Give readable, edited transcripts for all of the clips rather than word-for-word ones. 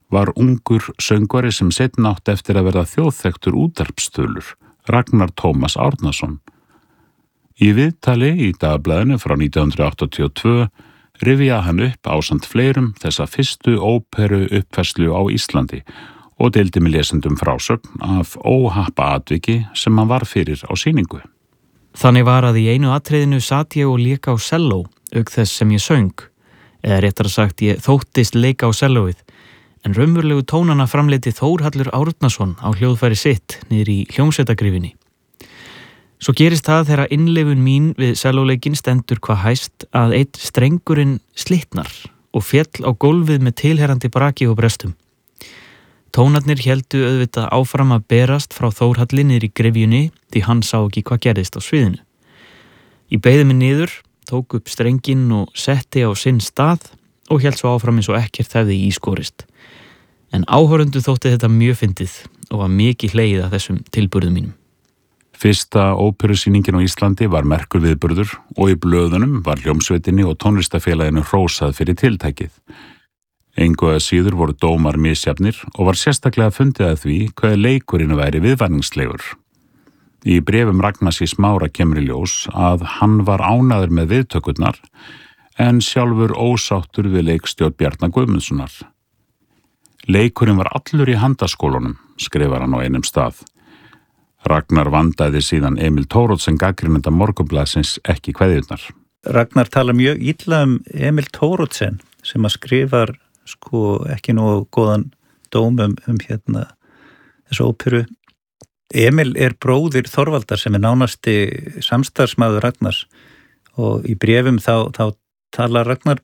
var ungur söngvari sem seinna átti eftir að verða þjóðþekktur útvarpsþulur, Ragnar Tómas Árnason. Í viðtali í Dagblaðinu frá 1982 rifjaði hann upp ásamt fleirum þessa fyrstu óperu uppfærslu á Íslandi og deildi með lesendum frásögn af óhappa atviki sem hann var fyrir á sýningu. Þannig var að í einu atriðinu sat ég og lék á selló, auk þess sem ég söng, eða réttara sagt ég þóttist leika á sellóið, en raunverulegu tónana framleiddi Þórhallur Árnason á hljóðfæri sitt niður í hljómsveitargryfjunni. Svo gerist það þegar innlifun mín við sellóleikinn stendur hvað hæst að einn strengurinn slitnar og féll á gólfið með tilherrandi braki og brestum. Tónarnir héldu auðvitað áfram að berast frá Þórhalli niður í gryfjunni því hann sá ekki hvað gerðist á sviðinu. Ég beygði mig niður, tók upp strenginn og setti á sinn stað og hélt svo áfram eins og ekkert hefði ískorist. En áhorfendur þótti þetta mjög fyndið og var mikið hlegið að þessum tilburðum mínum. Fyrsta óperusýningin á Íslandi var merkur viðburður og í blöðunum var hljómsveitinni og tónlistafélaginu hrósað fyrir tiltækið. Engu að síður voru dómar misjafnir og var sérstaklega fundið að því hvað leikurinn væri viðvarningslegur. Í bréfum Ragnars í Smára kemur í ljós að hann var ánægður með viðtökurnar en sjálfur ósáttur við leikstjórn Bjarna Guðmundssonar. Leikurinn var allur í handaskólunum, skrifar hann á einum stað. Ragnar vandaði síðan Emil Thoroddsen gagnrýnanda Morgunblaðsins ekki kveðjurnar. Ragnar talar mjög illa Emil Thoroddsen sem að skrifar ekki nógu góðan dóm þessu óperu. Emil bróðir Þorvaldar sem nánasti samstarfsmaður Ragnars og í bréfum þá talar Ragnar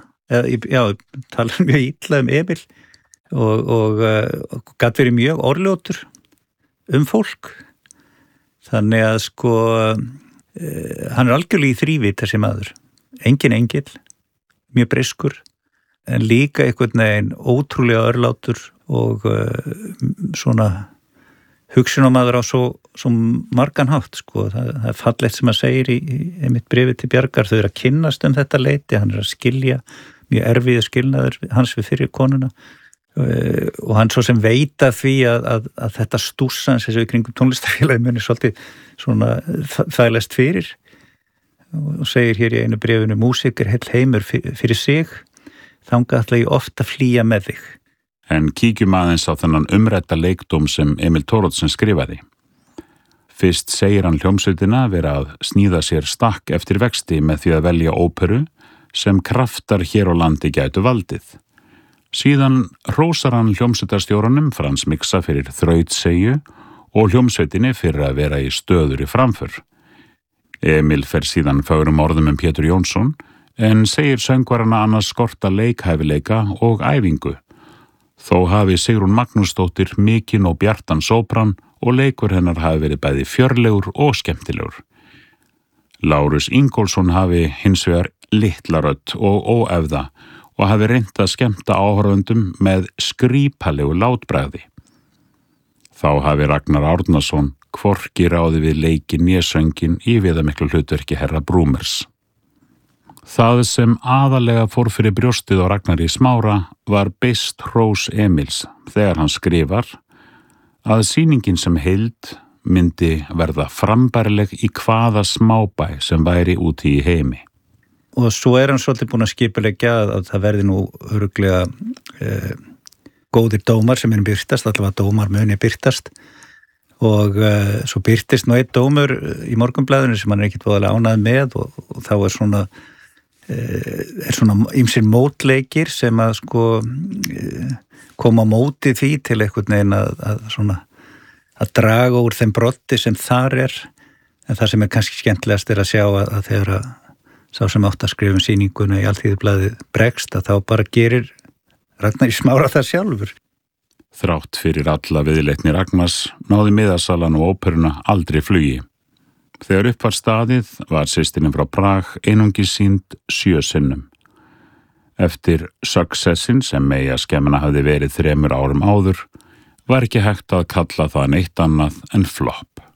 talar mjög illa Emil og gat verið mjög orðljótur fólk. Þannig að hann algjörlega í þrívídd þessi maður. Engin engill, mjög breyskur, en líka einhvern veginn ótrúlega örlátur og svona hugsunarmaður á svo margan hátt. Það fallegt sem hann segir í mitt bréfi til Bjargar, þau að kynnast þetta leyti, hann að skilja mjög erfiðu skilnaður hans við fyrir konuna og hann svo sem veit að því að þetta stússans þessu í kringum tónlistarfélagi muni svolítið svona þælast fyrir og segir hér í einu bréfinu: músík heill heimur fyrir sig, þangað ætla ég oft að flýja með þig. En kíkjum aðeins á þennan umrædda leikdóm sem Emil Thoroddsen skrifaði. Fyrst segir hann hljómsveitina vera að sníða sér stakk eftir vexti með því að velja óperu sem kraftar hér á landi gætu valdið. Síðan hrósar hann hljómsveitarstjóranum Frans Mixa fyrir þrautseigju og hljómsveitinni fyrir að vera í stöðuri framför. Emil fer síðan fögrum orðum Pétur Jónsson en segir söngvarana annars skorta leikhæfileika og æfingu. Þó hafi Sigrún Magnúsdóttir mikinn og bjartan sópran og leikur hennar hafi verið bæði fjörlegur og skemmtilegur. Lárus Ingólfsson hafi hins vegar litla rödd og óefða og hafi reynt að skemmta áhorfendum með skrípalegu látbragði. Þá hafi Ragnar Árnason hvorki ráði við leikin né söngin í viðamiklu hlutverki herra Brúmers. Það sem aðalega fór fyrir brjóstið á Ragnari í Smára var beist hrós Emils þegar hann skrifar að sýningin sem heild myndi verða frambærileg í hvaða smábæ sem væri úti í heimi. Og svo hann svolítið búin að skipuleggja að það verði nú örugglega góðir dómar sem birtast, allavega dómar muni birtast og svo birtist nú einn dómur í Morgunblaðinu sem hann ekkert voðalega ánægð með og þá svona ýmsir mótleikir sem að koma á móti því til einhvern veginn að draga úr þeim brotti sem þar en það sem kannski skemmtilegast að sjá að þegar sá sem átt að skrifa sýninguna í Alþýðublaðið bregst að þá bara gerir Ragnar í Smára það sjálfur. Þrátt fyrir alla viðleitni Ragnars náði miðasalan og óperuna aldrei flugi. Þegar upp var staðið var systirinn frá Prag einungis sýnd 7 sinnum. Eftir Successin sem Meja skemmuna hafði verið 3 árum áður var ekki hægt að kalla það neitt annað en flopp.